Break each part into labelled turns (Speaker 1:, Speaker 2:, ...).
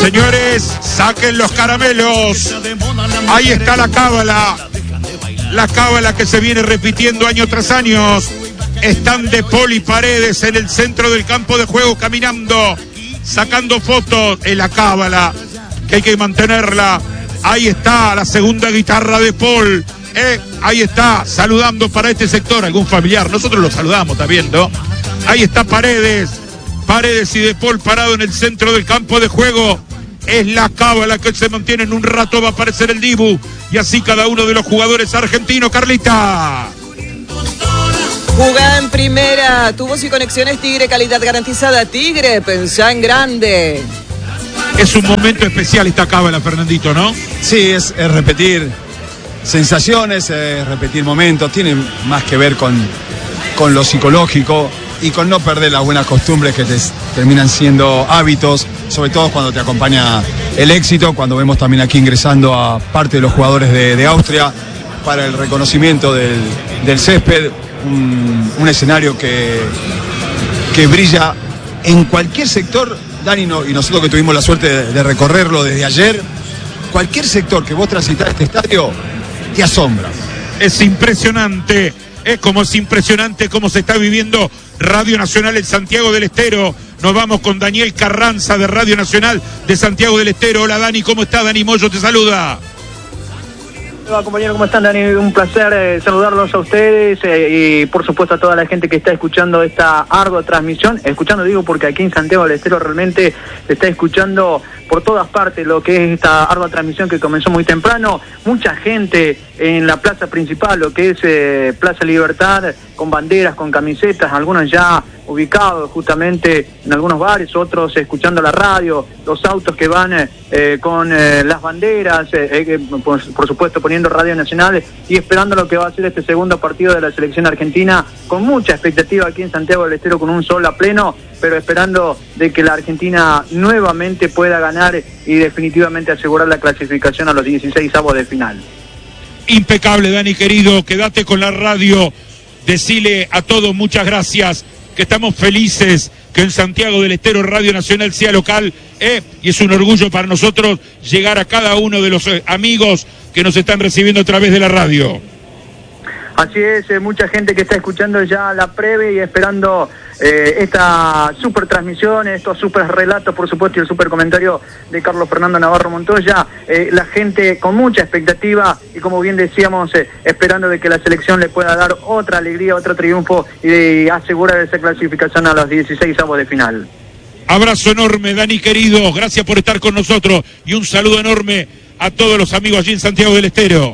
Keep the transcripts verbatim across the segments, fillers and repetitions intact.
Speaker 1: Señores, saquen los caramelos. Ahí está la cábala. La cábala que se viene repitiendo año tras año. Están De Paul y Paredes en el centro del campo de juego caminando, sacando fotos. En la cábala que hay que mantenerla. Ahí está la segunda guitarra de Paul. Eh, ahí está, saludando para este sector algún familiar. Nosotros lo saludamos, está viendo. Ahí está Paredes. Paredes y De Paul parado en el centro del campo de juego. Es la cábala que se mantiene. En un rato va a aparecer el Dibu. Y así cada uno de los jugadores argentinos. Carlita.
Speaker 2: Jugá en primera. Tu voz y conexiones Tigre, calidad garantizada. Tigre, pensá en grande.
Speaker 1: Es un momento especial esta cábala, Fernandito, ¿no?
Speaker 3: Sí, es, es repetir sensaciones, es repetir momentos. Tiene más que ver con, con lo psicológico y con no perder las buenas costumbres que te terminan siendo hábitos, sobre todo cuando te acompaña el éxito, cuando vemos también aquí ingresando a parte de los jugadores de, de Austria para el reconocimiento del, del césped, un, un escenario que, que brilla en cualquier sector, Dani, no, y nosotros que tuvimos la suerte de, de recorrerlo desde ayer, cualquier sector que vos transitas este estadio te asombra.
Speaker 1: Es impresionante, es como es impresionante cómo se está viviendo Radio Nacional en Santiago del Estero. Nos vamos con Daniel Carranza de Radio Nacional de Santiago del Estero. Hola Dani, ¿cómo estás? Dani Moyo te saluda.
Speaker 4: Hola compañeros, ¿cómo están, Dani? Un placer eh, saludarlos a ustedes eh, y por supuesto a toda la gente que está escuchando esta ardua transmisión. Escuchando digo porque aquí en Santiago del Estero realmente se está escuchando por todas partes lo que es esta ardua transmisión que comenzó muy temprano. Mucha gente en la plaza principal, lo que es eh, Plaza Libertad, con banderas, con camisetas, algunos ya ubicados justamente en algunos bares, otros escuchando la radio, los autos que van eh, con eh, las banderas, eh, eh, por, por supuesto poniendo Radio Nacional y esperando lo que va a ser este segundo partido de la selección argentina, con mucha expectativa aquí en Santiago del Estero, con un sol a pleno, pero esperando de que la Argentina nuevamente pueda ganar y definitivamente asegurar la clasificación a los dieciséis avos de final.
Speaker 1: Impecable, Dani querido, quédate con la radio, decile a todos muchas gracias, que estamos felices que en Santiago del Estero Radio Nacional sea local, eh, y es un orgullo para nosotros llegar a cada uno de los eh, amigos que nos están recibiendo a través de la radio.
Speaker 4: Así es, eh, mucha gente que está escuchando ya la previa y esperando eh, esta super transmisión, estos super relatos, por supuesto, y el super comentario de Carlos Fernando Navarro Montoya. Eh, la gente con mucha expectativa y, como bien decíamos, eh, esperando de que la selección le pueda dar otra alegría, otro triunfo y de asegurar esa clasificación a los dieciséis avos de final.
Speaker 1: Abrazo enorme, Dani querido, gracias por estar con nosotros y un saludo enorme a todos los amigos allí en Santiago del Estero.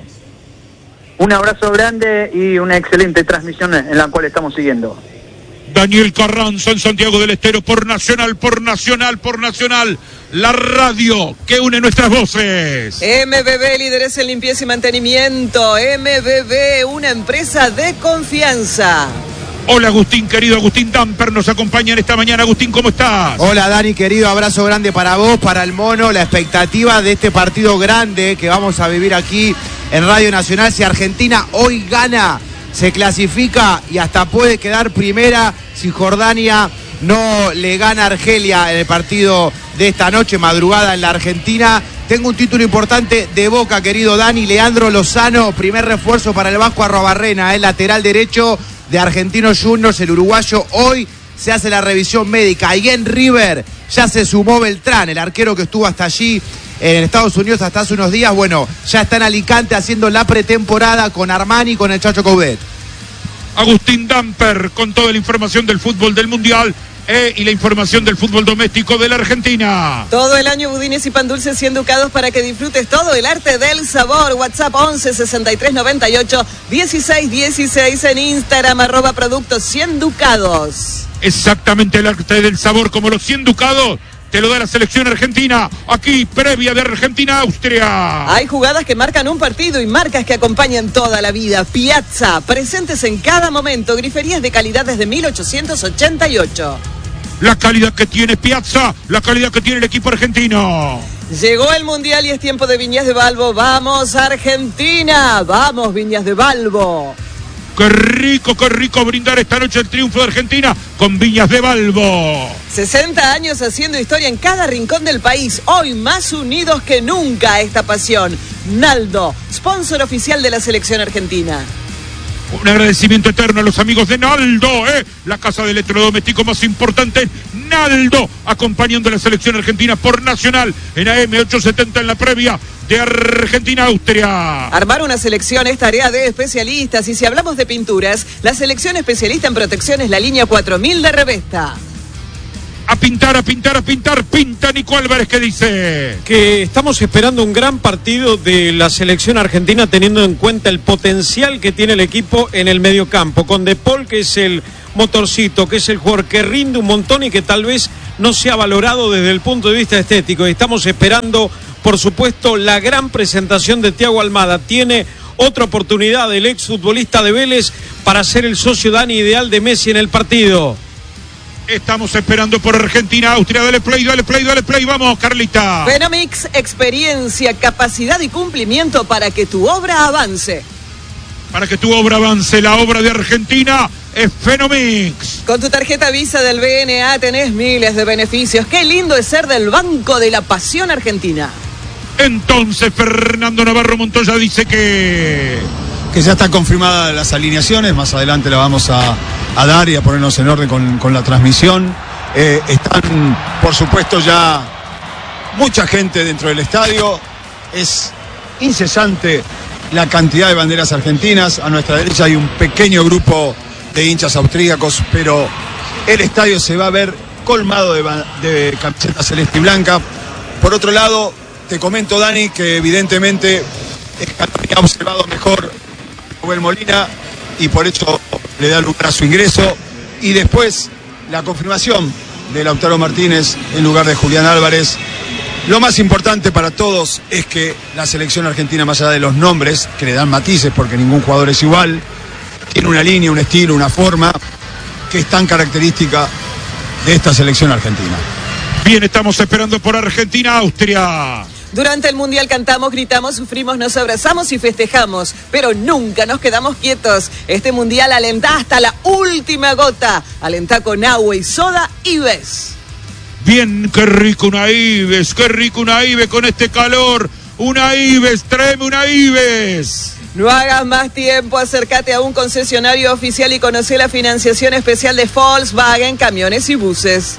Speaker 4: Un abrazo grande y una excelente transmisión en la cual estamos siguiendo.
Speaker 1: Daniel Carranza en Santiago del Estero por Nacional, por Nacional, por Nacional, la radio que une nuestras voces.
Speaker 2: M B B, líderes en limpieza y mantenimiento. M B B, una empresa de confianza.
Speaker 1: Hola Agustín, querido Agustín Damper, nos acompaña en esta mañana. Agustín, ¿cómo estás?
Speaker 5: Hola Dani, querido, abrazo grande para vos, para el Mono, la expectativa de este partido grande que vamos a vivir aquí en Radio Nacional. Si Argentina hoy gana, se clasifica y hasta puede quedar primera si Jordania no le gana a Argelia en el partido de esta noche, madrugada en la Argentina. Tengo un título importante de Boca, querido Dani. Leandro Lozano, primer refuerzo para el Vasco Arrobarrena, el lateral derecho de Argentinos Juniors, el uruguayo. Hoy se hace la revisión médica y en River ya se sumó Beltrán, el arquero que estuvo hasta allí en Estados Unidos hasta hace unos días. Bueno, ya está en Alicante haciendo la pretemporada con Armani y con el Chacho Coudet.
Speaker 1: Agustín Damper con toda la información del fútbol del Mundial eh, y la información del fútbol doméstico de la Argentina.
Speaker 2: Todo el año budines y pan dulces cien ducados para que disfrutes todo el arte del sabor. WhatsApp once sesenta y tres noventa y ocho dieciséis dieciséis, en Instagram arroba productos cien ducados.
Speaker 1: Exactamente, el arte del sabor como los cien ducados te lo da la selección argentina, aquí previa de Argentina-Austria.
Speaker 2: Hay jugadas que marcan un partido y marcas que acompañan toda la vida. Piazza, presentes en cada momento, griferías de calidad desde mil ochocientos ochenta y ocho.
Speaker 1: La calidad que tiene Piazza, la calidad que tiene el equipo argentino.
Speaker 2: Llegó el Mundial y es tiempo de Viñas de Balbo. ¡Vamos Argentina! ¡Vamos Viñas de Balbo!
Speaker 1: ¡Qué rico, qué rico brindar esta noche el triunfo de Argentina con Viñas de Balbo!
Speaker 2: sesenta años haciendo historia en cada rincón del país. Hoy más unidos que nunca esta pasión. Naldo, sponsor oficial de la selección argentina.
Speaker 1: Un agradecimiento eterno a los amigos de Naldo, ¿eh? La casa de electrodoméstico más importante, Naldo, acompañando a la selección argentina por Nacional en A M ochocientos setenta en la previa de Argentina-Austria.
Speaker 2: Armar una selección es tarea de especialistas y si hablamos de pinturas, la selección especialista en protección es la línea cuatro mil de Revesta.
Speaker 1: A pintar, a pintar, a pintar, pinta Nico Álvarez, ¿qué dice?
Speaker 6: Que estamos esperando un gran partido de la selección argentina teniendo en cuenta el potencial que tiene el equipo en el mediocampo, con De Paul, que es el motorcito, que es el jugador que rinde un montón y que tal vez no se ha valorado desde el punto de vista estético. Y estamos esperando, por supuesto, la gran presentación de Thiago Almada. Tiene otra oportunidad el exfutbolista de Vélez para ser el socio Dani ideal de Messi en el partido.
Speaker 1: Estamos esperando por Argentina, Austria. Dale play, dale play, dale play. Vamos, Carlita.
Speaker 2: Fenomix, experiencia, capacidad y cumplimiento para que tu obra avance.
Speaker 1: Para que tu obra avance, la obra de Argentina es Fenomix.
Speaker 2: Con tu tarjeta Visa del B N A tenés miles de beneficios. Qué lindo es ser del Banco de la Pasión Argentina.
Speaker 1: Entonces, Fernando Navarro Montoya dice que...
Speaker 3: que ya están confirmadas las alineaciones, más adelante la vamos a, a dar y a ponernos en orden con, con la transmisión. Eh, están, por supuesto, ya mucha gente dentro del estadio, es incesante la cantidad de banderas argentinas, a nuestra derecha hay un pequeño grupo de hinchas austríacos, pero el estadio se va a ver colmado de, de camiseta celeste y blanca. Por otro lado, te comento, Dani, que evidentemente Scaloni ha observado mejor Nahuel Molina y por eso le da lugar a su ingreso, y después la confirmación de Lautaro Martínez en lugar de Julián Álvarez. Lo más importante para todos es que la selección argentina, más allá de los nombres que le dan matices porque ningún jugador es igual, tiene una línea, un estilo, una forma que es tan característica de esta selección argentina.
Speaker 1: Bien, estamos esperando por Argentina-Austria.
Speaker 2: Durante el Mundial cantamos, gritamos, sufrimos, nos abrazamos y festejamos, pero nunca nos quedamos quietos. Este Mundial alentá hasta la última gota. Alentá con agua y soda Ives.
Speaker 1: Bien, qué rico una Ives, qué rico una Ives con este calor. Una Ives, tráeme una Ives.
Speaker 2: No hagas más tiempo, acércate a un concesionario oficial y conoce la financiación especial de Volkswagen, camiones y buses.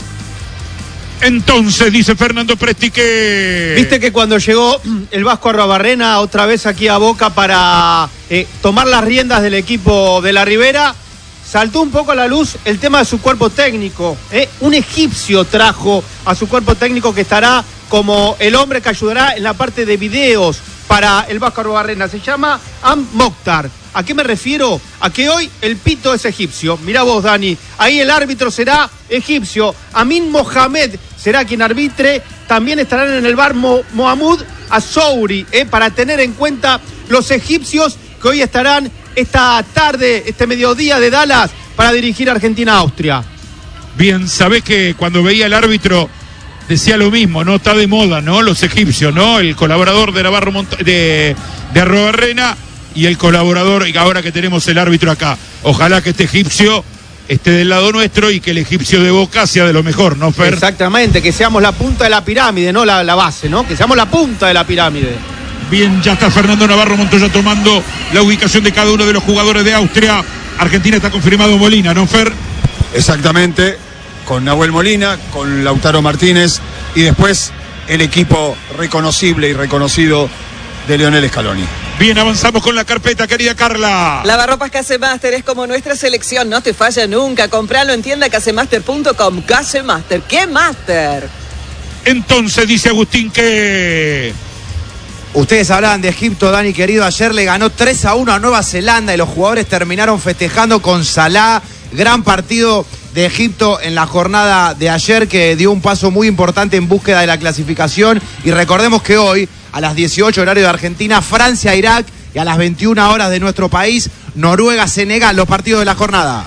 Speaker 1: Entonces, dice Fernando Presti que...
Speaker 7: Viste que cuando llegó el Vasco Arruabarrena otra vez aquí a Boca para eh, tomar las riendas del equipo de la Ribera, saltó un poco a la luz el tema de su cuerpo técnico. ¿eh? Un egipcio trajo a su cuerpo técnico que estará como el hombre que ayudará en la parte de videos para el Vasco Arruabarrena. Se llama Am Mokhtar. ¿A qué me refiero? A que hoy el pito es egipcio. Mirá vos, Dani. Ahí el árbitro será egipcio. Amin Mohamed será quien arbitre. También estarán en el bar Mo Mohamed Azouri, ¿eh? para tener en cuenta los egipcios que hoy estarán esta tarde, este mediodía de Dallas, para dirigir Argentina-Austria.
Speaker 1: Bien, sabés que cuando veía al árbitro decía lo mismo, ¿no? Está de moda, ¿no? Los egipcios, ¿no? El colaborador de Navarro Mont de, de Arruabarrena y el colaborador, y ahora que tenemos el árbitro acá. Ojalá que este egipcio esté del lado nuestro y que el egipcio de Boca sea de lo mejor, ¿no, Fer?
Speaker 7: Exactamente, que seamos la punta de la pirámide, no la, la base, ¿no? Que seamos la punta de la pirámide.
Speaker 1: Bien, ya está Fernando Navarro Montoya tomando la ubicación de cada uno de los jugadores de Austria. Argentina está confirmado Molina, ¿no, Fer?
Speaker 3: Exactamente, con Nahuel Molina, con Lautaro Martínez y después el equipo reconocible y reconocido de Lionel Scaloni.
Speaker 1: Bien, avanzamos con la carpeta, querida Carla.
Speaker 2: Lavarropas Casemaster es como nuestra selección, no te falla nunca. Compralo en tienda casemaster punto com. Casemaster, ¿qué Master?
Speaker 1: Entonces dice Agustín que...
Speaker 5: Ustedes hablaban de Egipto, Dani querido. Ayer le ganó tres a uno a Nueva Zelanda y los jugadores terminaron festejando con Salah. Gran partido de Egipto en la jornada de ayer, que dio un paso muy importante en búsqueda de la clasificación. Y recordemos que hoy, a las dieciocho horario de Argentina, Francia-Irak, y a las veintiuna horas de nuestro país, Noruega-Senegal, los partidos de la jornada.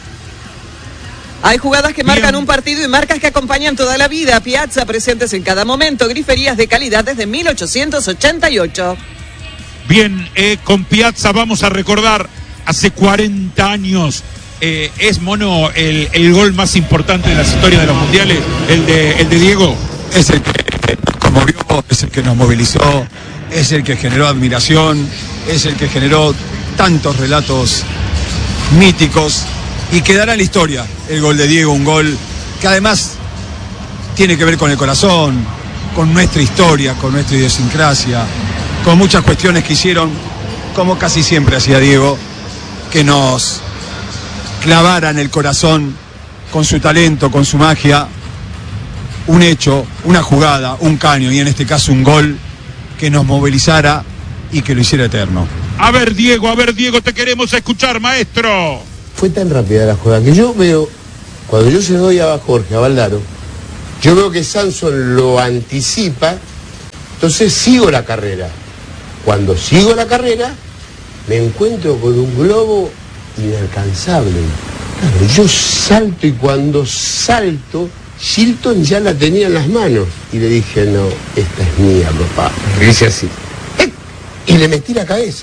Speaker 2: Hay jugadas que marcan
Speaker 1: Bien.
Speaker 2: un partido y marcas que acompañan toda la vida. Piazza, presentes en cada momento. Griferías de calidad desde mil ochocientos ochenta y ocho.
Speaker 1: Bien, eh, con Piazza vamos a recordar hace cuarenta años eh, ¿es, Mono, el, el gol más importante de las historias de los mundiales? ¿El de, el de Diego?
Speaker 3: Es el que nos conmovió, es el que nos movilizó, es el que generó admiración, es el que generó tantos relatos míticos y quedará en la historia el gol de Diego, un gol que además tiene que ver con el corazón, con nuestra historia, con nuestra idiosincrasia, con muchas cuestiones que hicieron, como casi siempre hacía Diego, que nos clavara en el corazón con su talento, con su magia, un hecho, una jugada, un caño y en este caso un gol que nos movilizara y que lo hiciera eterno.
Speaker 1: A ver, Diego, a ver, Diego, te queremos escuchar, maestro.
Speaker 8: Fue tan rápida la jugada que yo veo, cuando yo se lo doy a Jorge, a Valdaro, yo veo que Samson lo anticipa, entonces sigo la carrera. Cuando sigo la carrera, me encuentro con un globo inalcanzable. Claro, yo salto y cuando salto, Shilton ya la tenía en las manos. Y le dije, no, esta es mía, papá. Le hice así. ¡Eh! Y le metí la cabeza.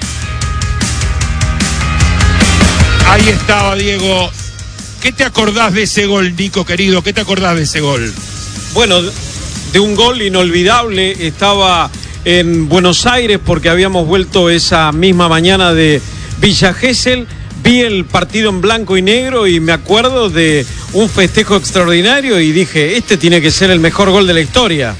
Speaker 1: Ahí estaba, Diego. ¿Qué te acordás de ese gol, Nico, querido? ¿Qué te acordás de ese gol?
Speaker 6: Bueno, de un gol inolvidable. Estaba en Buenos Aires porque habíamos vuelto esa misma mañana de Villa Gesell. Vi el partido en blanco y negro y me acuerdo de un festejo extraordinario y dije, este tiene que ser el mejor gol de la historia.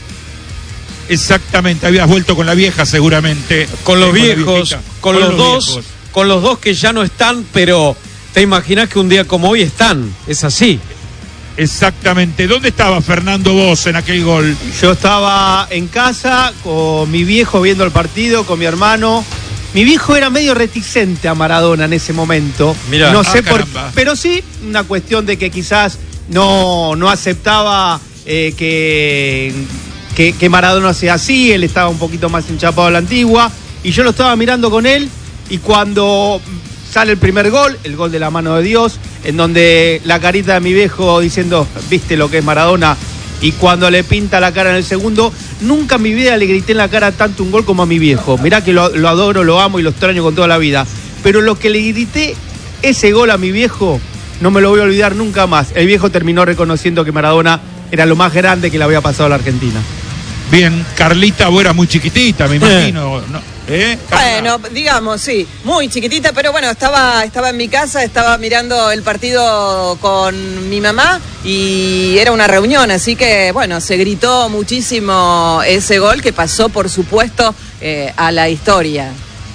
Speaker 1: Exactamente, habías vuelto con la vieja seguramente.
Speaker 6: Con los
Speaker 1: eh,
Speaker 6: viejos, con, con los, los dos, viejos. Con los dos que ya no están, pero te imaginas que un día como hoy están, es así.
Speaker 1: Exactamente. ¿Dónde estaba Fernando vos en aquel gol?
Speaker 7: Yo estaba en casa con mi viejo viendo el partido, con mi hermano. Mi viejo era medio reticente a Maradona en ese momento.
Speaker 6: Mirá,
Speaker 7: no sé
Speaker 1: ah,
Speaker 7: por
Speaker 1: caramba.
Speaker 7: pero sí una cuestión de que quizás no, no aceptaba eh, que, que, que Maradona sea así. Él estaba un poquito más enchapado a la antigua. Y yo lo estaba mirando con él. Y cuando sale el primer gol, el gol de la mano de Dios, en donde la carita de mi viejo diciendo, ¿viste lo que es Maradona? Y cuando le pinta la cara en el segundo, nunca en mi vida le grité en la cara tanto un gol como a mi viejo. Mirá que lo, lo adoro, lo amo y lo extraño con toda la vida. Pero lo que le grité ese gol a mi viejo, no me lo voy a olvidar nunca más. El viejo terminó reconociendo que Maradona era lo más grande que le había pasado a la Argentina.
Speaker 1: Bien, Carlita, vos eras muy chiquitita, me imagino, ¿no? ¿Eh?
Speaker 2: Bueno, digamos, sí, muy chiquitita, pero bueno, estaba, estaba en mi casa, estaba mirando el partido con mi mamá y era una reunión, así que bueno, se gritó muchísimo ese gol que pasó, por supuesto, eh, a la historia.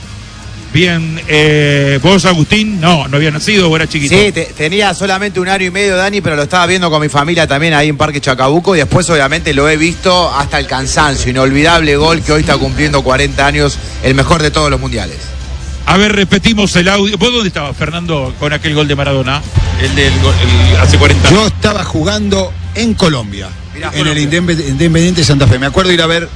Speaker 1: Bien, eh, vos, Agustín, no, no había nacido, vos eras chiquito.
Speaker 5: Sí, te, tenía solamente un año y medio, Dani, pero lo estaba viendo con mi familia también ahí en Parque Chacabuco y después obviamente lo he visto hasta el cansancio. Inolvidable gol que hoy está cumpliendo cuarenta años, el mejor de todos los mundiales.
Speaker 1: A ver, repetimos el audio. ¿Vos dónde estabas, Fernando, con aquel gol de Maradona? El del gol, el, hace cuarenta años.
Speaker 3: Yo estaba jugando en Colombia,
Speaker 5: Mirá,
Speaker 3: en
Speaker 5: Colombia.
Speaker 3: el Independiente Santa Fe. Me acuerdo ir a ver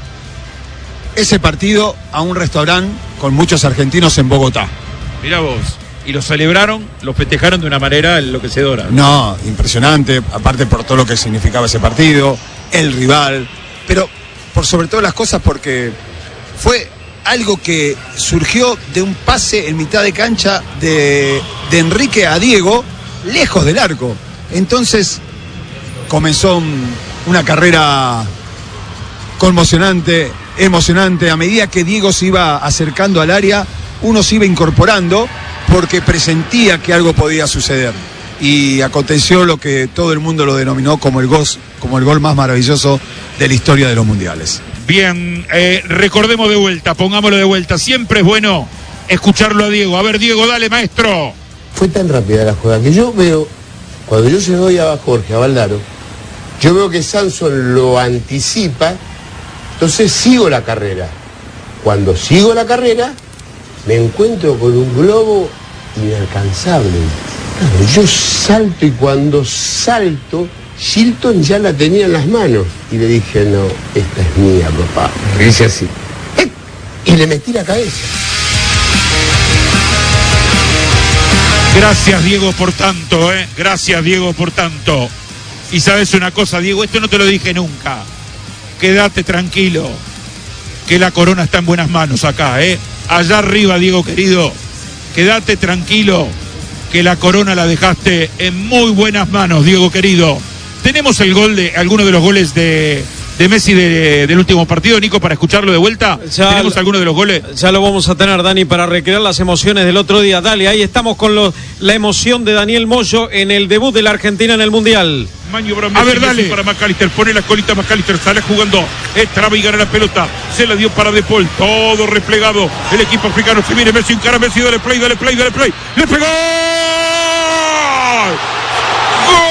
Speaker 3: ese partido a un restaurante con muchos argentinos en Bogotá.
Speaker 1: Mirá vos. Y lo celebraron, lo festejaron de una manera enloquecedora.
Speaker 3: No, impresionante, aparte por todo lo que significaba ese partido, el rival, pero por sobre todas las cosas porque fue algo que surgió de un pase en mitad de cancha de, de Enrique a Diego, lejos del arco. Entonces comenzó un, una carrera conmocionante, emocionante. A medida que Diego se iba acercando al área, uno se iba incorporando porque presentía que algo podía suceder. Y aconteció lo que todo el mundo lo denominó como el gol, como el gol más maravilloso de la historia de los mundiales.
Speaker 1: Bien, eh, recordemos de vuelta, pongámoslo de vuelta. Siempre es bueno escucharlo a Diego. A ver, Diego, dale, maestro.
Speaker 8: Fue tan rápida la jugada que yo veo, cuando yo se lo doy a Jorge, a Valdaro, yo veo que Samson lo anticipa, entonces sigo la carrera. Cuando sigo la carrera, me encuentro con un globo inalcanzable. Claro, yo salto y cuando salto, Shilton ya la tenía en las manos. Y le dije, no, esta es mía, papá. Le hice así. ¡Eh! Y le metí la cabeza.
Speaker 1: Gracias, Diego, por tanto, ¿eh? Gracias, Diego, por tanto. Y sabes una cosa, Diego, esto no te lo dije nunca. Quédate tranquilo, que la corona está en buenas manos acá, ¿eh? Allá arriba, Diego, querido, quédate tranquilo, que la corona la dejaste en muy buenas manos, Diego querido. ¿Tenemos el gol de alguno de los goles de, de Messi de, del último partido, Nico, para escucharlo de vuelta?
Speaker 6: Ya
Speaker 1: ¿Tenemos alguno de los goles?
Speaker 6: Ya lo vamos a tener, Dani, para recrear las emociones del otro día. Dale, ahí estamos con los, la emoción de Daniel Moyo en el debut de la Argentina en el Mundial.
Speaker 1: Maniobra Messi, a ver, dale. Messi para McAllister, pone la colita McAllister, sale jugando, traba y gana la pelota, se la dio para De Paul, todo replegado, el equipo africano, se viene Messi, encara Messi, dale play, dale play, dale play, ¡le pegó!